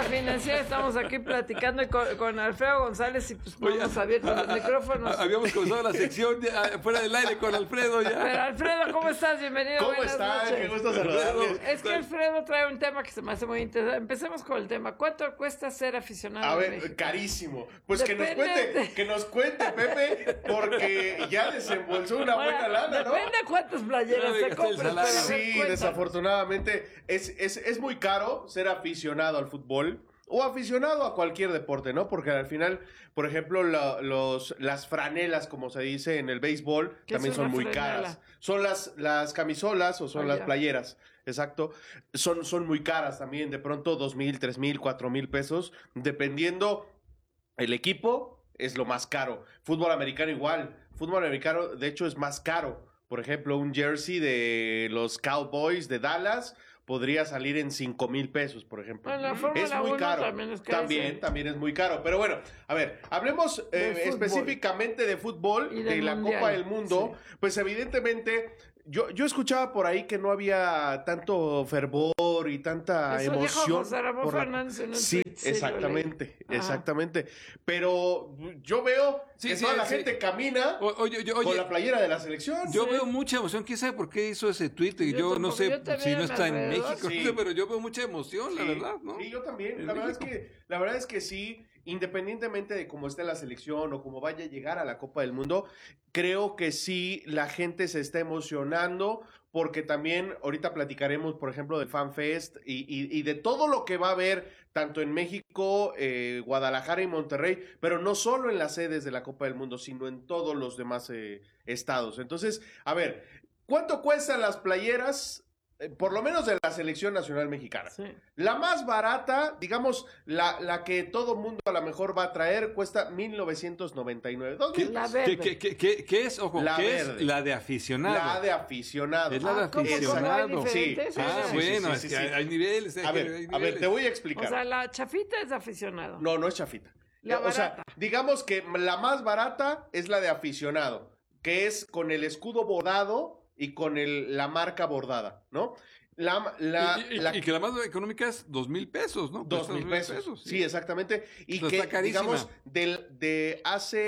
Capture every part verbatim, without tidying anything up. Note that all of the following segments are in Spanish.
financiera. Estamos aquí platicando con, con Alfredo González y pues no hemos abierto los micrófonos. Habíamos comenzado la sección ya, fuera del aire con Alfredo ya. Pero Alfredo, ¿cómo estás? Bienvenido. ¿Cómo estás? Qué gusto saludarles. Es que Alfredo trae un tema que se me hace muy interesante. Empecemos con el tema. ¿Cuánto cuesta ser aficionado A ver, México? carísimo. Pues Depende que nos cuente, de... que nos cuente, Pepe, porque ya desembolsó una Ahora, buena lana, ¿no? Depende de cuántas playeras No, te compres. Pero Sí, desafortunadamente es, es, es muy caro ser aficionado al fútbol o aficionado a cualquier deporte, ¿no? Porque al final, por ejemplo, la, los, las franelas, como se dice en el béisbol, también son muy franela? caras. Son las, las camisolas o son oh, las ya. playeras, exacto. Son, son muy caras también, de pronto dos mil, tres mil, cuatro mil pesos, dependiendo el equipo, es lo más caro. Fútbol americano igual. Fútbol americano, de hecho, es más caro. Por ejemplo, un jersey de los Cowboys de Dallas podría salir en cinco mil pesos, por ejemplo. Bueno, la es muy caro. También, es también, también es muy caro. Pero bueno, a ver, hablemos eh, específicamente de fútbol, y de la mundial. Copa del Mundo. Sí. Pues evidentemente, yo, yo escuchaba por ahí que no había tanto fervor y tanta Eso emoción. Dijo José Ramón por la... Fernández en el sí, exactamente, exactamente. Pero yo veo sí, que sí, toda la sí. gente camina o, oye, oye, con la playera de la selección. Yo sí. veo mucha emoción. ¿Quién sabe por qué hizo ese tweet? Yo, yo no sé si no está en México, sí. pero yo veo mucha emoción, sí. la verdad, ¿no? Sí, yo también. La verdad, es que, la verdad es que sí, independientemente de cómo esté la selección o cómo vaya a llegar a la Copa del Mundo, creo que sí la gente se está emocionando porque también ahorita platicaremos, por ejemplo, del FanFest y, y, y de todo lo que va a haber tanto en México, eh, Guadalajara y Monterrey, pero no solo en las sedes de la Copa del Mundo, sino en todos los demás eh, estados. Entonces, a ver, ¿cuánto cuestan las playeras? Eh, por lo menos de la selección nacional mexicana. Sí. La más barata, digamos, la, la que todo mundo a lo mejor va a traer, cuesta mil novecientos noventa y nueve. ¿Qué, la verde. ¿Qué, qué, qué, qué es? Ojo, la ¿qué verde. es? La de aficionado. La de aficionado. Es la de ah, aficionado. ¿cómo, cómo sí. sí. Ah, sí, bueno, sí, sí, es que sí. hay niveles. Hay a, ver, hay niveles. a ver, te voy a explicar. O sea, la chafita es de aficionado. No, no es chafita. La o barata. sea, digamos que la más barata es la de aficionado, que es con el escudo bordado y con el, la marca bordada, ¿no? La, la, y, y, la, y que la más económica es dos mil pesos, ¿no? Dos mil pesos. pesos sí. sí, exactamente. Y Entonces que, digamos, de, de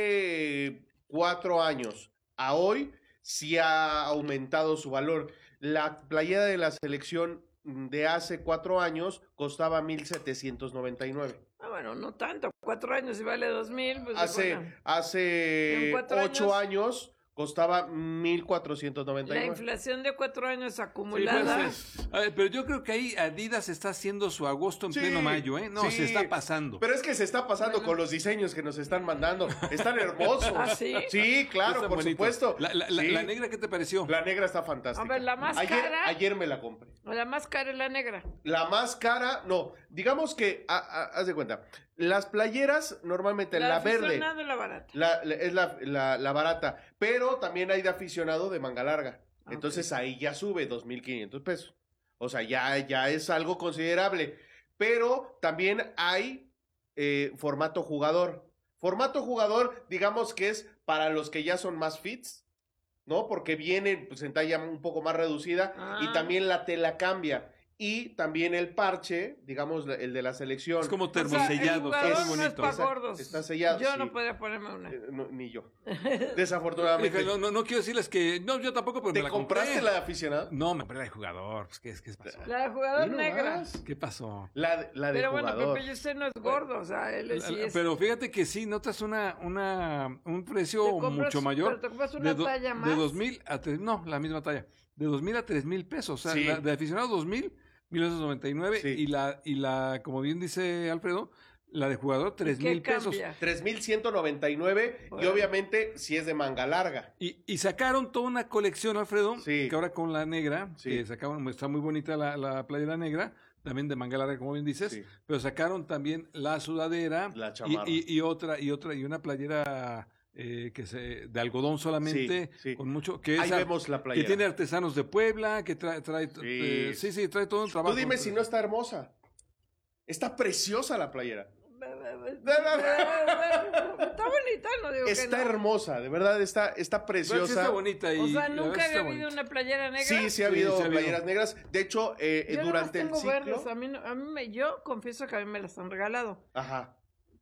hace cuatro años a hoy, sí ha aumentado su valor. La playera de la selección de hace cuatro años costaba mil setecientos noventa y nueve. Ah, bueno, no tanto. Cuatro años y vale dos mil. Pues hace, bueno. hace ocho años... años costaba mil cuatrocientos noventa y nueve. La inflación de cuatro años acumulada. Sí, pues, a ver, pero yo creo que ahí Adidas está haciendo su agosto en sí, pleno mayo, ¿eh? No, sí, se está pasando. Pero es que se está pasando bueno. con los diseños que nos están mandando. Están hermosos. ¿Ah, sí? Sí, claro, por bonitos. supuesto. La, la, sí. la negra, ¿qué te pareció? La negra está fantástica. A ver, la más ayer, cara. Ayer me la compré. La más cara es la negra. La más cara, no. Digamos que, a, a, haz de cuenta, las playeras normalmente la, la verde. La barata. La, la, es la, la, la barata. Pero también hay de aficionado de manga larga. Okay. Entonces ahí ya sube dos mil quinientos pesos. O sea, ya, ya es algo considerable. Pero también hay eh, formato jugador. Formato jugador, digamos que es para los que ya son más fits, ¿no? Porque vienen pues, en talla un poco más reducida ah. y también la tela cambia. Y también el parche, digamos, el de la selección. Es como termosellado, o sea, está muy bonito. No es gordos. Está sellado. Yo sí. no podía ponerme una. Eh, no, ni yo. Desafortunadamente. No, no, no quiero decirles que. No, yo tampoco, pero ¿Te me la compraste compré. la de aficionado? No, me compré la de jugador. Pues, ¿qué, qué pasó? La de jugador negra. Más? ¿Qué pasó? La, la de pero jugador. Pero bueno, Pepe, usted no es gordo, o sea, él es, la, sí es... Pero fíjate que sí, notas una, una, un precio compras, mucho mayor. Pero te compras una de do, talla más. De dos mil a tres, no, la misma talla. De dos mil a tres mil pesos. O sea, sí. la, de aficionado dos mil. mil novecientos noventa y nueve sí. y la y la como bien dice Alfredo, la de jugador tres mil pesos. tres mil ciento noventa y nueve bueno. Y obviamente si es de manga larga. Y, y sacaron toda una colección, Alfredo, sí. que ahora con la negra, sí. que sacaron, está muy bonita la, la playera negra, también de manga larga como bien dices, sí. pero sacaron también la sudadera la chamarra. Y, y, y otra y otra y una playera Eh, que se de algodón solamente sí, sí. con mucho que ahí es, vemos la playera. Que tiene artesanos de Puebla, que trae trae sí, eh, sí, sí trae todo un trabajo. Tú dime si no está hermosa. Está preciosa la playera. Está está bonita, no digo está que no. hermosa, de verdad, está, está preciosa. Sí está bonita. Y o sea, ¿nunca había habido bonita. una playera negra? Sí, sí ha habido sí, sí ha playeras negras. De hecho, eh, yo durante el tengo ciclo... verdes, a mí, no, a mí me, yo confieso que a mí me las han regalado. Ajá.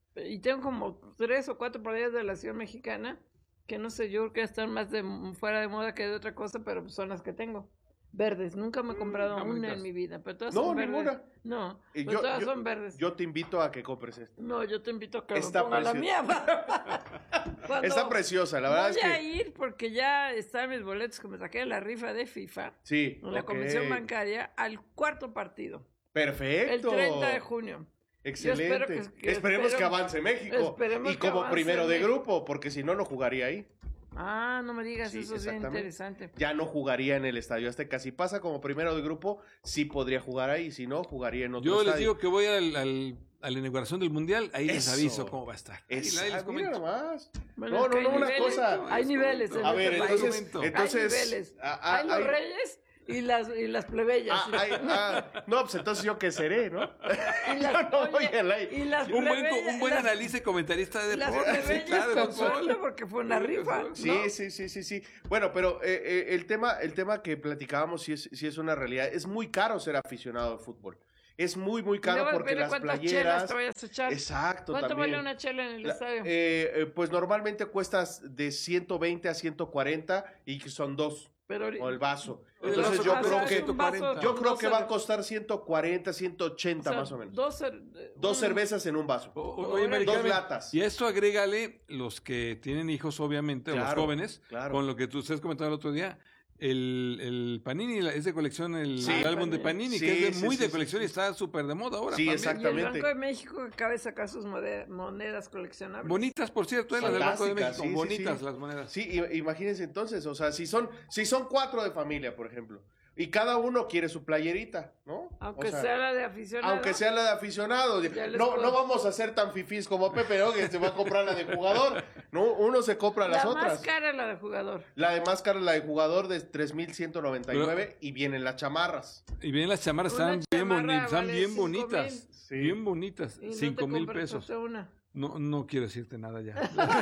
Y tengo como tres o cuatro playeras de la Ciudad Mexicana, que no sé, yo creo que están más de fuera de moda que de otra cosa, pero son las que tengo. Verdes, nunca me he comprado Mm, una bonitas. en mi vida, pero todas No, son verdes. ninguna. No, Y pero yo- todas yo- son verdes. Yo te invito a que compres esta. No, yo te invito a que Está me ponga la mía. preciosa. Cuando Está preciosa, la verdad voy es que... a ir porque ya están mis boletos que me saqué de la rifa de FIFA, Sí, en la ok. Comisión Bancaria, al cuarto partido, Perfecto. el treinta de junio. Excelente. Yo espero que- que- Esperemos espero- que avance México. esperemos Y que como avance primero de México. grupo, porque si no, no jugaría ahí. Ah, no me digas, Sí, eso es bien exactamente. interesante. Ya no jugaría en el Estadio Azteca. Si pasa como primero de grupo, sí podría jugar ahí. Si no, jugaría en otro Yo les estadio. digo que voy al, al, a la inauguración del Mundial, ahí les Eso. aviso cómo va a estar. Ahí, Es- ahí les ah, mira comento. nomás. Bueno, No, es que no, hay no, una niveles, cosa. Hay niveles en A ver, este entonces, país. Hay entonces, hay niveles. ah, ah, hay los hay- reyes y las, y las plebeyas. ah, ay, ah, no, pues entonces yo qué seré, ¿no? y las, yo no oye, voy al aire. y las Un buen, plebeyas- un buen las- analista y comentarista de Las deportes. plebeyas claro, con con suerte gol. porque fue una rifa. Sí, ¿no? sí, sí, sí, sí. Bueno, pero eh, eh, el tema, el tema que platicábamos sí es, sí es una realidad. Es muy caro ser aficionado de fútbol. Es muy, muy Y caro luego porque depende las cuántas chelas playeras. te vayas a echar. Exacto, ¿Cuánto también. vale una chela en el La- estadio? eh, eh, pues normalmente cuestas de ciento veinte a ciento cuarenta y que son dos, Pero ahorita- o el vaso. El Entonces vaso yo cuesta creo es que un vaso yo con creo dos que va a cerve- costar ciento cuarenta, ciento o ochenta sea, más o menos. Dos, cer- Dos un- cervezas en un vaso. O- o- Oye, oye, Mari dos Carmen, latas. Y a esto agrégale los que tienen hijos, obviamente, o los Claro, jóvenes, claro. con lo que tú ustedes comentaban el otro día. El, el Panini la- es de colección, el, Sí. el álbum de Panini, Sí, que es de, sí, muy sí, de sí, colección sí. y está súper de moda ahora. Sí, también. exacto. Y el Exactamente. Banco de México acaba de sacar sus mode- monedas coleccionables. Bonitas, por cierto, eh, las del Banco de Fantásticas, México. sí, sí, Bonitas sí. las monedas. Sí, i- imagínense entonces, o sea, si son, si son cuatro de familia, por ejemplo, y cada uno quiere su playerita, ¿no? Aunque O sea, sea la de aficionado. Aunque sea la de aficionado. Ya les No, puedo- no vamos a ser tan fifís como Pepe, ¿no? Que se va a comprar la de jugador. No, uno se compra La las más otras. cara es la de jugador. La de más cara es la de jugador de tres mil ciento noventa y nueve y vienen las chamarras. Y bien, las chamarras Una están bien, chamarra boni- están vale bien cinco bonitas. mil. Sí. Bien bonitas. Y no Cinco te mil compras pesos. hasta una. No, no quiero decirte nada ya.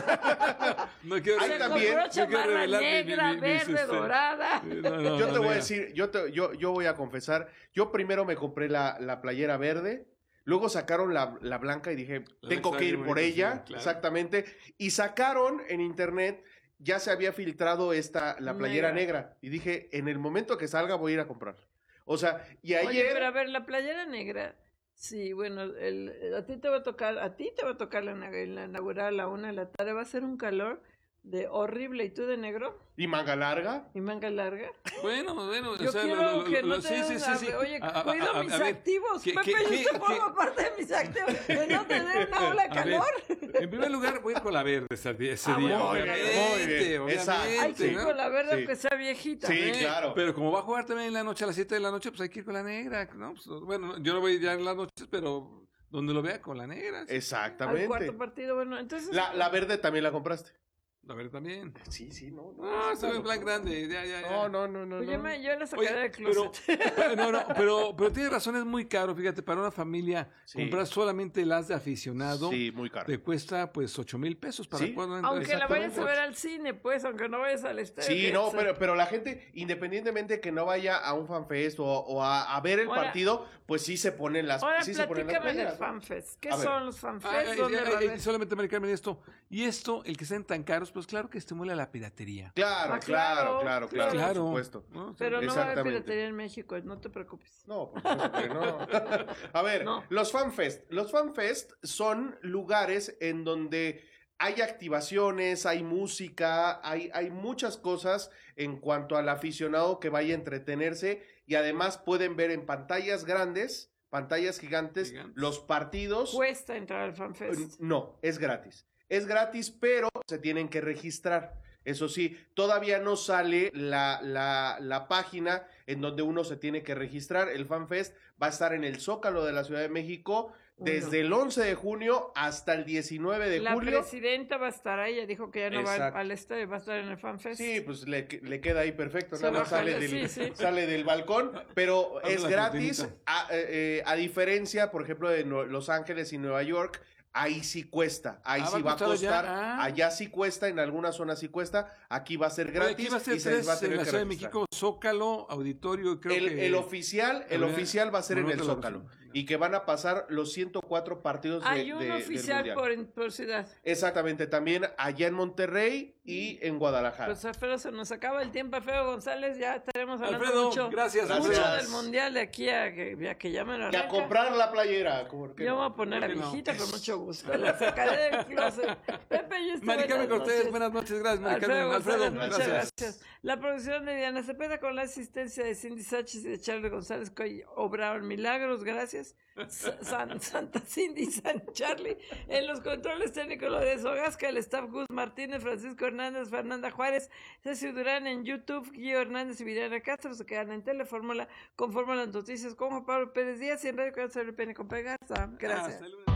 no quiero, Ahí Se también- compró no quiero chamarra revelar mi- mi- negra, mi- mis, verde, este, dorada. eh, no, no, Yo no, te voy a negra. decir, yo, te- yo, yo voy a confesar, yo primero me compré la, la playera verde, luego sacaron la, la blanca y dije, La tengo está que ir bien por bonita, ella, sí, claro. exactamente, y sacaron en internet, ya se había filtrado esta, la playera Negra. negra, y dije, en el momento que salga voy a ir a comprar. O sea, y ayer... Oye, pero a ver, la playera negra. Sí, bueno, el, a ti te va a tocar, a ti te va a tocar la, na- la inaugurar a la una de la tarde. Va a ser un calor de horrible. ¿Y tú de negro? ¿Y manga larga? ¿Y manga larga? Bueno, bueno, Yo o sea, quiero lo- lo- que lo- no te sí, den sí, sí, una- sí. Oye, A- a- cuido a- mis a ver, activos. ¿qué- Pepe, qué- yo qué- te formo parte de mis activos. De no tener una ola de A ver, calor. en primer lugar, voy a ir con la verde ese día. Ese Ah, día bueno, muy bien, obviamente, muy bien. Exacto. Hay obviamente, que ir ¿no? con la verde Sí. aunque sea viejita. Sí, Eh, claro. Pero como va a jugar también en la noche, a las siete de la noche, pues hay que ir con la negra, ¿no? Pues, bueno, yo no voy ya en las noches, pero donde lo vea con la negra. sí. Al Exactamente. cuarto partido, bueno, entonces... La, la verde también la compraste. A ver también. Sí, sí, no. No, se ve en plan grande, ya, ya, ya. No, no, no, no. Pues yo, no. me, yo la Oye, sacaré del pero, closet. no, no, pero, pero tienes razón, es muy caro, fíjate, para una familia Sí. comprar solamente las de aficionado Sí, muy caro. te cuesta pues ocho mil pesos para Sí. poder Aunque la vayas a ver Exactamente. al cine, pues, aunque no vayas al estadio. Sí, que no, es- pero, pero la gente, independientemente que no vaya a un fanfest o, o a, a ver el Ahora- partido, pues sí se ponen las, Ahora sí se ponen las platícame del playeras, ¿no? FanFest. ¿Qué A ver. son los FanFest? Ah, eh, ¿Dónde eh, va a eh, haber? solamente Mari Carmen esto. Y esto, el que sean tan caros, pues claro que estimula la piratería. Claro, Ah, claro, claro, claro, claro, claro. por supuesto. ¿no? O sea, Pero no va a haber Exactamente. piratería en México, no te preocupes. No, por supuesto que no. A ver, No. los FanFest. Los FanFest son lugares en donde hay activaciones, hay música, hay, hay muchas cosas en cuanto al aficionado que vaya a entretenerse y además pueden ver en pantallas grandes, pantallas gigantes, Gigantes. los partidos. Cuesta entrar al FanFest. No, es gratis. Es gratis, pero se tienen que registrar. Eso sí, todavía no sale la, la, la página en donde uno se tiene que registrar. El FanFest va a estar en el Zócalo de la Ciudad de México desde el once de junio hasta el diecinueve de La julio. presidenta va a estar ahí, ella dijo que ya no va Exacto. al, al estadio, va a estar en el FanFest. Sí, pues le, le queda ahí perfecto, Se nada más baja sale el- del, sí, sí. sale del balcón, pero Abre es la gratis, cortinita. a, eh, eh, a diferencia, por ejemplo, de Nue- Los Ángeles y Nueva York, ahí sí cuesta, ahí Ah, sí va va a a costar allá. costar, Ah. allá sí cuesta, en algunas zonas sí cuesta, aquí va a ser Oye, gratis aquí va a ser y se les tres va a en tener la que Ciudad de registrar. México, Zócalo, Auditorio, creo El, que... el oficial, el Gabriel oficial va a ser en el Monumento de la Zócalo Revolución. y que van a pasar los ciento cuatro partidos de, Hay un de- del oficial Mundial. por, por ciudad. Exactamente, también allá en Monterrey y en Guadalajara. Pues Alfredo, se nos acaba el tiempo, Alfredo González, ya estaremos hablando Alfredo, mucho, gracias, mucho Alfredo. del mundial de aquí a que, a que ya me lo Y a arranca. comprar la playera. ¿por qué Yo no? me voy a poner la ¿Por qué no? viejita con mucho gusto, la sacaré del closet. Pepe, yo estoy Mari Carmen buenas Cortés, noches. buenas noches, gracias, Mari Alfredo Carmen. Alfredo, González, muchas gracias. gracias. La producción de Diana Cepeda con la asistencia de Cindy Sánchez y de Charlie González, que hoy obraron milagros, gracias. Sa- San- Santa Cindy y San Charlie. En los controles técnicos, lo de Sogasca, el staff Gus Martínez, Francisco Hernández, Fernanda Juárez, Ceci Durán en YouTube, Guillo Hernández y Viriana Castro se quedan en Telefórmula, conforman las noticias con Juan Pablo Pérez Díaz y en Radio Canal R P N con Pegarza. Gracias. Hasta luego.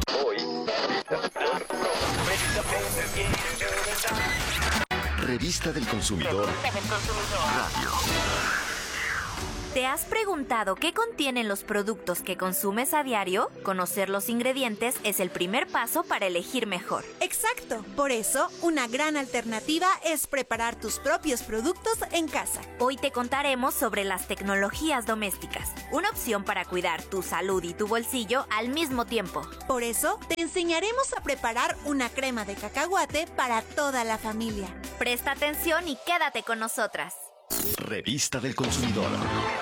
Revista del Consumidor. Radio. ¿Te has preguntado qué contienen los productos que consumes a diario? Conocer los ingredientes es el primer paso para elegir mejor. Exacto. Por eso, una gran alternativa es preparar tus propios productos en casa. Hoy te contaremos sobre las tecnologías domésticas, una opción para cuidar tu salud y tu bolsillo al mismo tiempo. Por eso, te enseñaremos a preparar una crema de cacahuate para toda la familia. Presta atención y quédate con nosotras. Revista del Consumidor.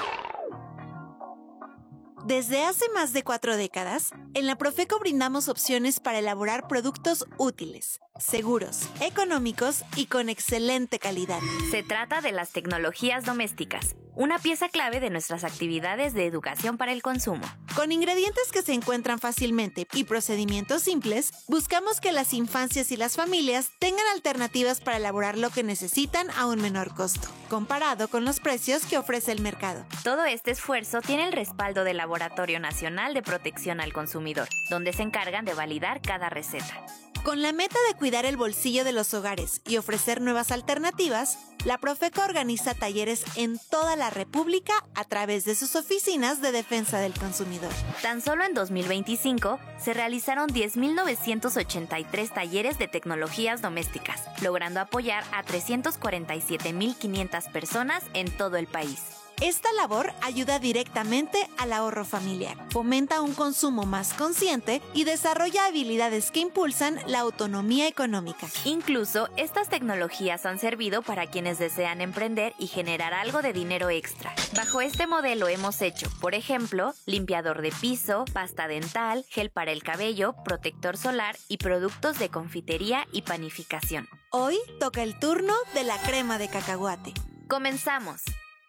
Desde hace más de cuatro décadas, en la Profeco brindamos opciones para elaborar productos útiles, seguros, económicos y con excelente calidad. Se trata de las tecnologías domésticas, una pieza clave de nuestras actividades de educación para el consumo. Con ingredientes que se encuentran fácilmente y procedimientos simples, buscamos que las infancias y las familias tengan alternativas para elaborar lo que necesitan a un menor costo, comparado con los precios que ofrece el mercado. Todo este esfuerzo tiene el respaldo del Laboratorio Nacional de Protección al Consumidor, donde se encargan de validar cada receta. Con la meta de cuidar el bolsillo de los hogares y ofrecer nuevas alternativas, la Profeco organiza talleres en toda la República a través de sus oficinas de defensa del consumidor. Tan solo en dos mil veinticinco se realizaron diez mil novecientos ochenta y tres talleres de tecnologías domésticas, logrando apoyar a trescientas cuarenta y siete mil quinientas personas en todo el país. Esta labor ayuda directamente al ahorro familiar, fomenta un consumo más consciente y desarrolla habilidades que impulsan la autonomía económica. Incluso, estas tecnologías han servido para quienes desean emprender y generar algo de dinero extra. Bajo este modelo hemos hecho, por ejemplo, limpiador de piso, pasta dental, gel para el cabello, protector solar y productos de confitería y panificación. Hoy toca el turno de la crema de cacahuate. ¡Comenzamos!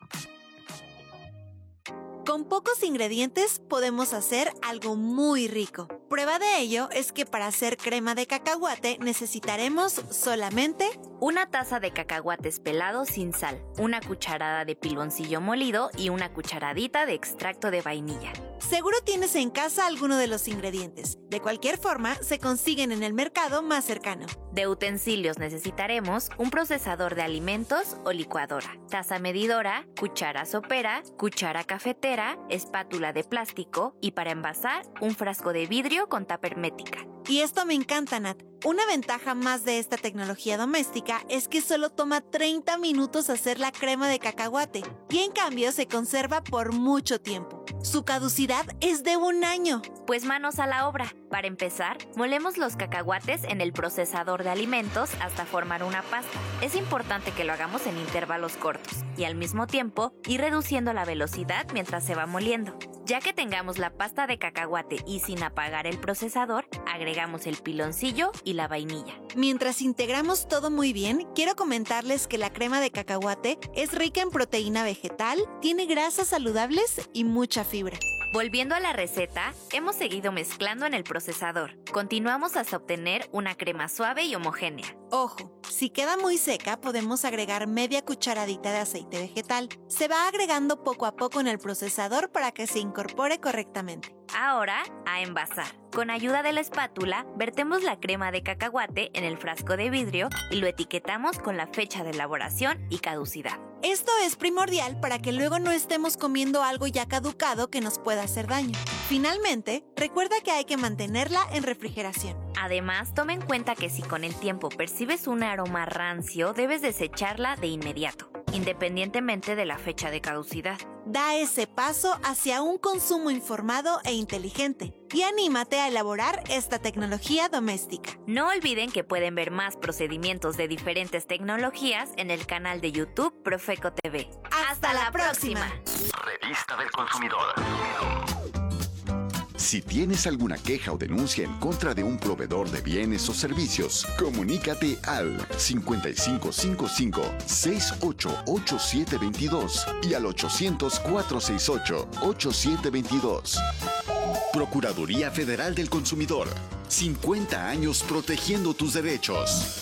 Con pocos ingredientes podemos hacer algo muy rico. Prueba de ello es que para hacer crema de cacahuate necesitaremos solamente una taza de cacahuates pelados sin sal, una cucharada de piloncillo molido y una cucharadita de extracto de vainilla. Seguro tienes en casa alguno de los ingredientes. De cualquier forma, se consiguen en el mercado más cercano. De utensilios necesitaremos un procesador de alimentos o licuadora, taza medidora, cuchara sopera, cuchara cafetera, espátula de plástico y para envasar un frasco de vidrio con tapa hermética. Y esto me encanta, Nat. Una ventaja más de esta tecnología doméstica es que solo toma treinta minutos hacer la crema de cacahuate y en cambio se conserva por mucho tiempo. Su caducidad es de un año. Pues manos a la obra. Para empezar, molemos los cacahuates en el procesador de alimentos hasta formar una pasta. Es importante que lo hagamos en intervalos cortos y al mismo tiempo ir reduciendo la velocidad mientras se va moliendo. Ya que tengamos la pasta de cacahuate y sin apagar el procesador, agregamos el piloncillo y la vainilla. Mientras integramos todo muy bien, quiero comentarles que la crema de cacahuate es rica en proteína vegetal, tiene grasas saludables y mucha fibra. Volviendo a la receta, hemos seguido mezclando en el procesador. Continuamos hasta obtener una crema suave y homogénea. Ojo, si queda muy seca podemos agregar media cucharadita de aceite vegetal. Se va agregando poco a poco en el procesador para que se incorpore correctamente. Ahora, a envasar. Con ayuda de la espátula, vertemos la crema de cacahuate en el frasco de vidrio y lo etiquetamos con la fecha de elaboración y caducidad. Esto es primordial para que luego no estemos comiendo algo ya caducado que nos pueda hacer daño. Finalmente, recuerda que hay que mantenerla en refrigeración. Además, toma en cuenta que si con el tiempo percibes un aroma rancio, debes desecharla de inmediato, independientemente de la fecha de caducidad. Da ese paso hacia un consumo informado e inteligente y anímate a elaborar esta tecnología doméstica. No olviden que pueden ver más procedimientos de diferentes tecnologías en el canal de YouTube Profeco T V. ¡Hasta la próxima! Revista del Consumidor. Si tienes alguna queja o denuncia en contra de un proveedor de bienes o servicios, comunícate al cincuenta y cinco cincuenta y cinco, sesenta y ocho, ochenta y siete veintidós y al ochocientos, cuatrocientos sesenta y ocho, ochenta y siete veintidós. Procuraduría Federal del Consumidor. cincuenta años protegiendo tus derechos.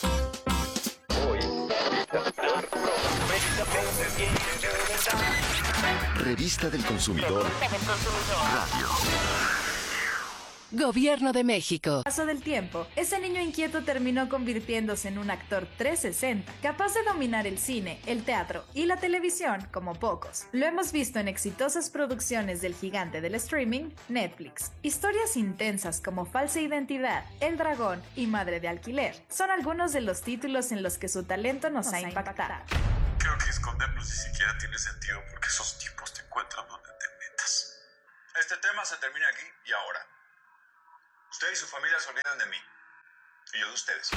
Revista del Consumidor. Radio. Gobierno de México. Paso del tiempo, ese niño inquieto terminó convirtiéndose en un actor trescientos sesenta, capaz de dominar el cine, el teatro y la televisión como pocos. Lo hemos visto en exitosas producciones del gigante del streaming, Netflix. Historias intensas como Falsa Identidad, El Dragón y Madre de Alquiler son algunos de los títulos en los que su talento nos, nos ha impactado. Creo que escondernos ni siquiera tiene sentido porque esos tipos te encuentran donde te metas. Este tema se termina aquí y ahora. Usted y su familia se olvidan de mí. Y yo de ustedes.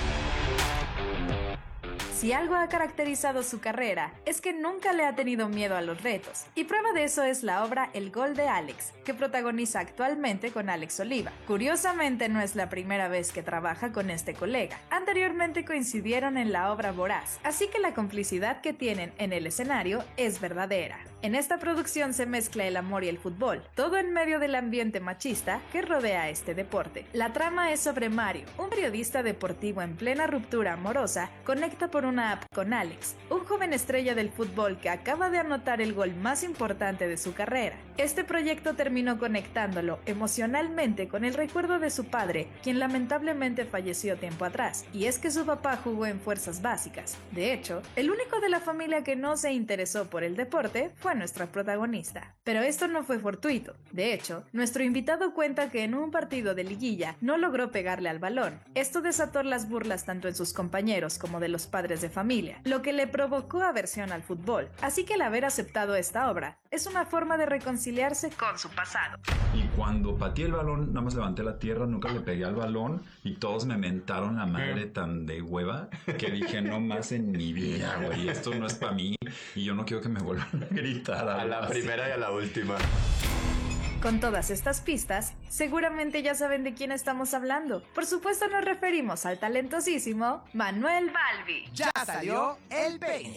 Si algo ha caracterizado su carrera, es que nunca le ha tenido miedo a los retos. Y prueba de eso es la obra El Gol de Alex, que protagoniza actualmente con Alex Oliva. Curiosamente, no es la primera vez que trabaja con este colega. Anteriormente coincidieron en la obra Voraz, así que la complicidad que tienen en el escenario es verdadera. En esta producción se mezcla el amor y el fútbol, todo en medio del ambiente machista que rodea este deporte. La trama es sobre Mario, un periodista deportivo en plena ruptura amorosa, conecta por una app con Alex, un joven estrella del fútbol que acaba de anotar el gol más importante de su carrera. Este proyecto terminó conectándolo emocionalmente con el recuerdo de su padre, quien lamentablemente falleció tiempo atrás, y es que su papá jugó en fuerzas básicas. De hecho, el único de la familia que no se interesó por el deporte fue nuestra protagonista. Pero esto no fue fortuito. De hecho, nuestro invitado cuenta que en un partido de liguilla no logró pegarle al balón. Esto desató las burlas tanto en sus compañeros como de los padres de familia, lo que le provocó aversión al fútbol. Así que el haber aceptado esta obra es una forma de reconciliarse con su pasado. Y cuando pateé el balón, nada más levanté la tierra, nunca le pegué al balón y todos me mentaron la madre tan de hueva que dije, no más en mi vida, güey, esto no es para mí y yo no quiero que me vuelvan a gritar. A la primera y a la última. Con todas estas pistas, seguramente ya saben de quién estamos hablando. Por supuesto nos referimos al talentosísimo Manuel Balbi. Ya salió el peine.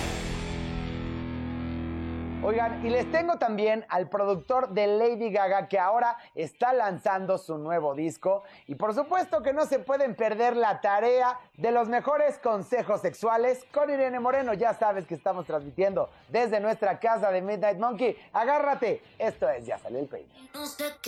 Oigan, y les tengo también al productor de Lady Gaga que ahora está lanzando su nuevo disco y por supuesto que no se pueden perder la tarea de los mejores consejos sexuales con Irene Moreno. Ya sabes que estamos transmitiendo desde nuestra casa de Midnight Monkey. Agárrate, esto es Ya Salió el Peine.